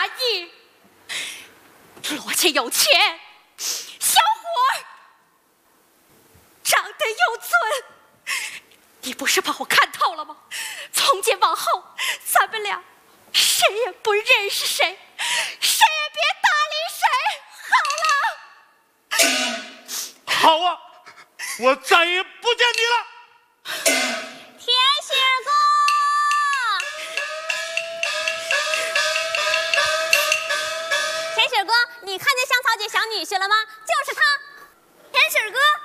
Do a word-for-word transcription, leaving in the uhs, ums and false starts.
你，罗家有钱，小伙儿长得有尊。你不是把我看透了吗？从今往后，咱们俩谁也不认识谁，谁也别搭理谁，好了。 好啊，我再也不见你了。 天喜哥，天喜哥，你看见香草姐小女婿了吗？就是他，天喜哥。